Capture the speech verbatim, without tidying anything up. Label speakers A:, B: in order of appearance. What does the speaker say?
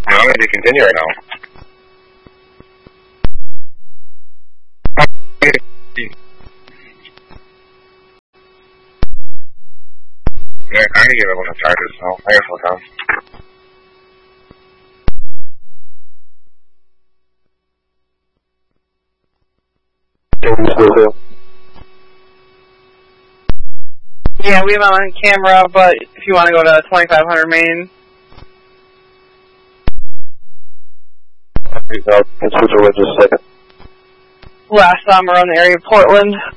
A: No, I'm going to continue right now. Yeah, I didn't give up on the charges, so I guess we'll come.
B: Yeah, we have it on camera, but if you want to go to twenty-five hundred Main.
C: Let's switch over just a second.
B: Last time around the area of Portland.